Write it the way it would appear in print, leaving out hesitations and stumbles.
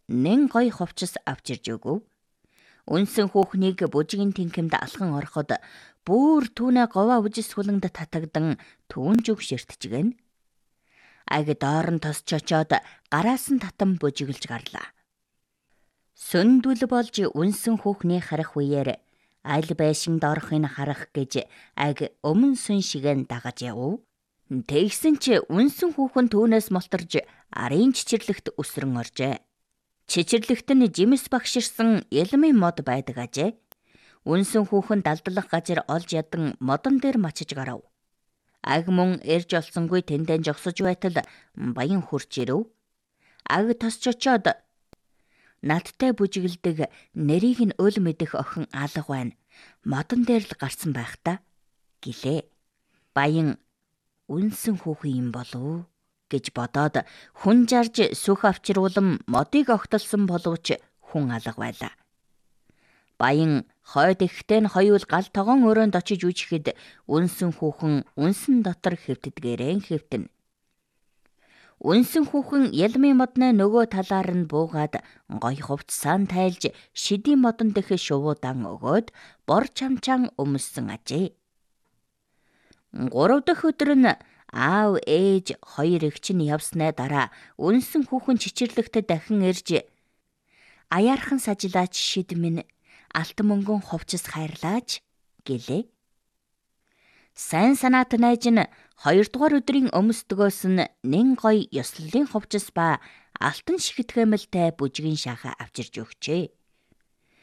нэн гоё хувцас авч ирж өгөв. Үнсэн хүүхнийг бүжгийн тэнхимд алхан ороход бүр түүнээ говаа үжис хуланд татагдан түүнж өг ширтчихгэн. Аг доор нь тосч очоод гараас нь татан бүжиглж гарлаа. Сөндүл болж үнсэн хүүхний харах үеэр аль байшинд орохыг харах гэж аг өмнө сүн шигэн дагаж явв. Тэгсэн чи үнсэн хүүхэн түүнээс молторж арын чичирлэгт өсрөн оржээ. Чичирлэгт нь жимс багширсан элмийн мод байдаг ажээ. Үнсэн хүүхэн далдлах газар олж ядан модон дээр мачиж гарав. Аг мөн эрж олсонгүй тэндэн жогсож байтал баян хурж ирэв. Аг тосч очоод надтай бүжиглдэг нэрийг нь өөл мэдэх охин алга байна. Модон дээр л гарсан байх та гэлээ. Баян үнсэн хүүхэн юм болов гэж бодоод хүн жарж сүх авчруулан модыг огтолсон боловч хүн алга байлаа. Баян хойд ихтэй нь хоёул гал тогоон өрөөнд очиж үжихэд үнсэн хүүхэн үнсэн дотор хэвтдгээрэн хэвтэн. Үнсэн хүүхэн ялмын модны нөгөө талаар нь буугаад гой хувцсаан тайлж шидийн модон дэх шувуудан өгөөд бор чамчаан өмссөн ажээ. 3 дахь өдөр нь аав ээж хоёр эгч нь явсны дараа үнсэн хүүхэн чичирлэгт дахин ирж аяархан сажлаач шид минь алт мөнгөн хувцас хайрлаач гэлээ. Сайн санаат найж нь 2 дугаар өдрийн өмсдгөөс нь нэн гой ёслолын хувцас ба алтан шигтгэмэлтэй бүжгийн шахаа авчирж өгчээ.